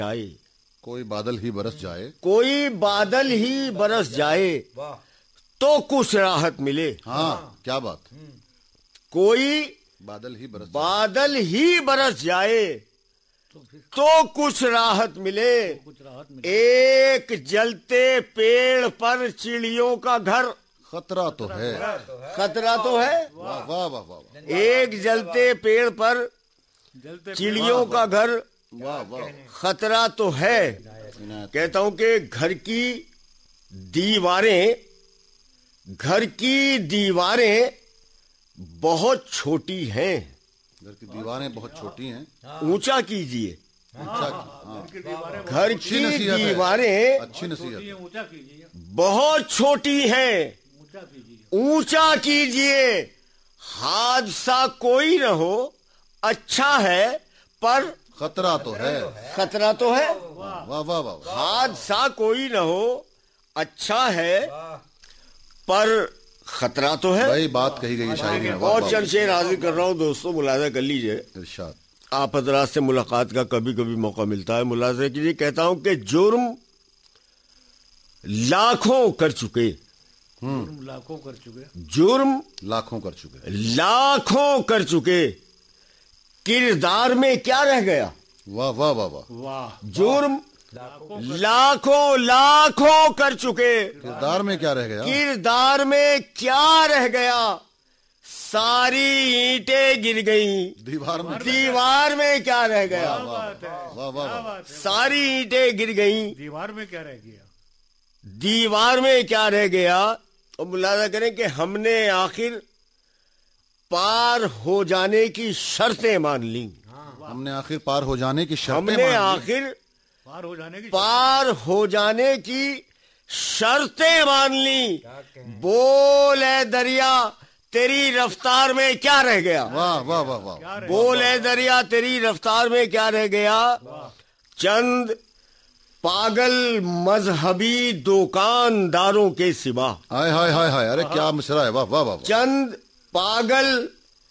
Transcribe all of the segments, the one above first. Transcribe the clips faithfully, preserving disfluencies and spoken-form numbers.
جائے کوئی بادل ہی برس جائے کوئی بادل ہی برس جائے تو کچھ راحت ملے. ہاں کیا بات. کوئی بادل ہی برس بادل ہی برس جائے تو کچھ راحت ملے. ایک جلتے پیڑ پر چڑیوں کا گھر. خطرہ تو ہے. خطرہ تو ہے. واہ واہ واہ واہ. ایک جلتے پیڑ پر چڑیوں کا گھر. واہ واہ. خطرہ تو ہے. کہتا ہوں کہ گھر کی دیواریں گھر کی دیواریں بہت چھوٹی ہیں. گھر کی دیواریں بہت چھوٹی ہیں. اونچا کیجئے. گھر کی نصیحت ہے. دیواریں اچھی نصیحت ہے. بہت چھوٹی ہیں. اونچا کیجئے. حادثہ کوئی نہ ہو اچھا ہے پر خطرہ تو ہے. خطرہ تو ہے. واہ واہ واہ واہ. حادثہ کوئی نہ ہو اچھا ہے پر خطرہ تو ہے. بھائی بات کہی گئی شاعری میں. واہ اور واہ. چند شعر حاضر کر رہا ہوں دوستوں, ملاحظہ کر لیجئے. ارشاد. آپ حضرات سے ملاقات کا کبھی کبھی موقع ملتا ہے. ملاحظہ کیجئے. کہتا ہوں کہ جرم لاکھوں کر چکے لاکھوں کر چکے جرم لاکھوں کر چکے لاکھوں کر چکے کردار میں کیا رہ گیا. واہ واہ واہ واہ. واہ. جرم لاکھوں لاکھوں کر چکے کردار میں کیا رہ گیا. کردار میں کیا رہ گیا. ساری اینٹیں گر گئیں دیوار میں. دیوار میں کیا رہ گیا. واہ واہ واہ. ساری اینٹیں گر گئیں دیوار میں کیا رہ گیا. دیوار میں کیا رہ گیا. اور ملاحظہ کریں کہ ہم نے آخر پار ہو جانے کی شرطیں مان لیں. ہم نے آخر پار ہو جانے کی شرطیں ہم مان نے لی. آخر پار ہو جانے کی پار ہو جانے کی شرطیں مان لی. بول اے دریا تیری رفتار میں کیا رہ گیا. واہ واہ واہ واہ. بول اے دریا تیری رفتار میں کیا رہ گیا. چند پاگل مذہبی دکانداروں کے سوا. ہائے ہائے ہائے ہائے. ارے کیا مصرع ہے. واہ واہ واہ. چند پاگل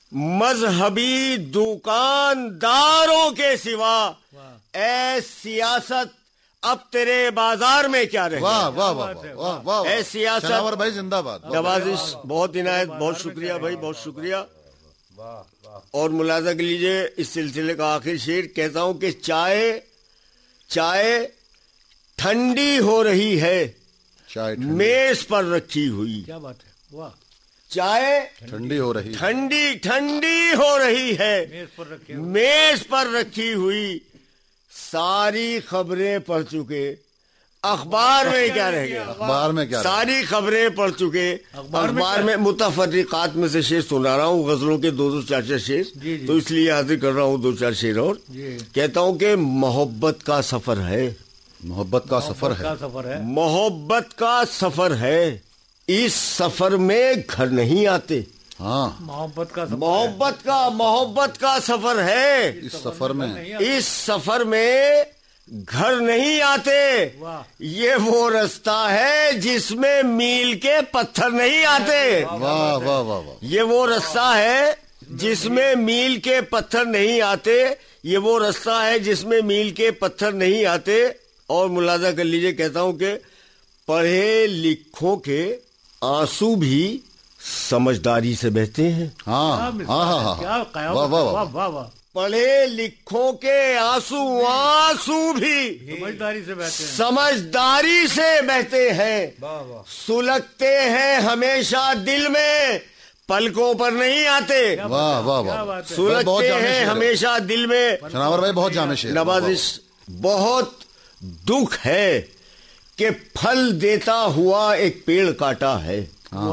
مذہبی دکانداروں کے سوا اے سیاست اب تیرے بازار میں کیا رہ واہ گیا. واہ واہ واہ واہ. اے سیاست. شناور بھائی زندہ باد. نوازش بہت عنایت. بہت شکریہ بھائی, بہت شکریہ. اور ملاحظہ کر لیجئے اس سلسلے کا آخر شعر. کہتا ہوں کہ چائے چائے ٹھنڈی ہو رہی ہے چائے ٹھنڈی میز پر رکھی ہوئی. کیا بات ہے. واہ. چائے ٹھنڈی ہو رہی. ٹھنڈی ٹھنڈی ہو رہی ہے میز پر رکھے میز پر رکھی ہوئی. ساری خبریں پڑھ چکے اخبار میں کیا رہ گیا. اخبار میں کیا. ساری خبریں پڑھ چکے اخبار میں. متفرقات میں سے شعر سنا رہا ہوں, غزلوں کے دو دو چار چار شعر, تو اس لیے حاضر کر رہا ہوں دو چار شعر اور. کہتا ہوں کہ محبت کا سفر ہے. محبت کا سفر ہے. سفر ہے. محبت کا سفر ہے. اس سفر میں گھر نہیں آتے. ہاں محبت کا محبت کا محبت کا سفر ہے. اس سفر میں اس سفر میں گھر نہیں آتے. یہ وہ رستہ ہے جس میں میل کے پتھر نہیں آتے. واہ واہ واہ واہ. یہ وہ رستہ ہے جس میں میل کے پتھر نہیں آتے. یہ وہ رستہ ہے جس میں میل کے پتھر نہیں آتے. اور ملاحظہ کر لیجئے. کہتا ہوں کہ پڑھے لکھوں کے آنسو بھی سمجھداری سے بہتے ہیں. ہاں ہاں ہاں ہاں. واہ واہ واہ. پڑھے لکھوں کے آنسو آنسو بھی سمجھداری سے بہتے ہیں. سمجھداری سے بہتے ہیں. سلگتے ہیں ہمیشہ دل میں پلکوں پر نہیں آتے. واہ واہ واہ. سلگتے ہیں ہمیشہ دل میں. شناور بھائی بہت جامع شعر. نوازش. بہت دکھ ہے کہ پھل دیتا ہوا ایک پیڑ کاٹا ہے.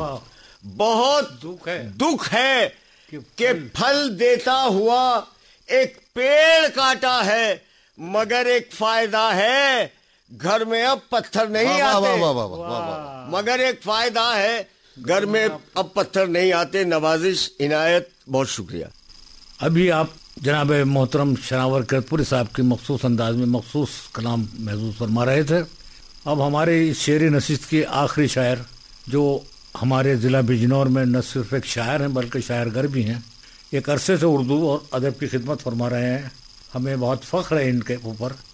بہت دکھ ہے دکھ ہے کہ پھل دیتا ہوا ایک پیڑ کاٹا ہے. مگر ایک فائدہ ہے گھر میں اب پتھر نہیں آتے. مگر ایک فائدہ ہے گھر میں اب پتھر نہیں آتے. نوازش عنایت بہت شکریہ. ابھی آپ جناب محترم شناور کرتپوری صاحب کے مخصوص انداز میں مخصوص کلام محسوس فرما رہے تھے. اب ہمارے اس شعری نشست کے آخری شاعر جو ہمارے ضلع بجنور میں نہ صرف ایک شاعر ہیں بلکہ شاعر گر بھی ہیں, ایک عرصے سے اردو اور ادب کی خدمت فرما رہے ہیں. ہمیں بہت فخر ہے ان کے اوپر.